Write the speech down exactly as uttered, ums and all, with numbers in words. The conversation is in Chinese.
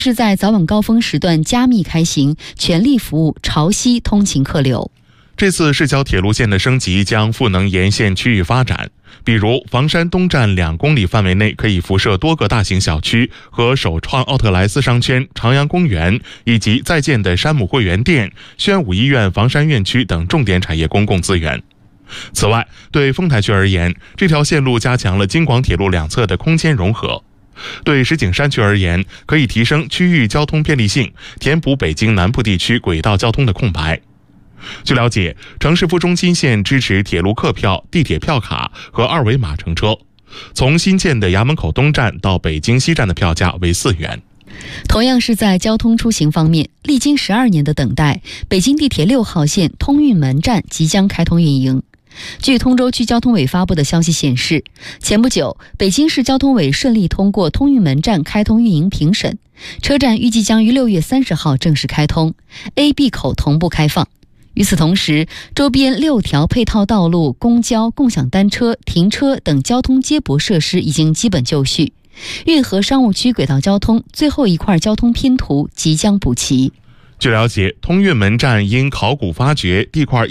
是在早晚高峰时段加密开行，全力服务潮西通勤客流。 这次市郊铁路线的升级将赋能沿线区域发展，比如房山东站两公里范围内可以辐射多个大型小区和首创奥特莱斯商圈、长阳公园以及在建的山姆会员店、宣武医院房山院区等重点产业公共资源。此外，对丰台区而言，这条线路加强了京广铁路两侧的空间融合；对石景山区而言，可以提升区域交通便利性，填补北京南部地区轨道交通的空白。据了解，城市副中心线支持铁路客票、地铁票卡和二维码乘车，从新建的衙门口东站到北京西站的票价为四元。 同样是在交通出行方面，历经十二年的等待，北京地铁六号线通运门站即将开通运营。据通州区交通委发布的消息显示，前不久，北京市交通委顺利通过通运门站开通运营评审，车站预计将于六月三十号正式开通 ，A、B 口同步开放。与此同时，周边六条配套道路、公交、共享单车、停车等交通接驳设施已经基本就绪，运河商务区轨道交通最后一块交通拼图即将补齐。 据了解，通运门站因考古发掘地块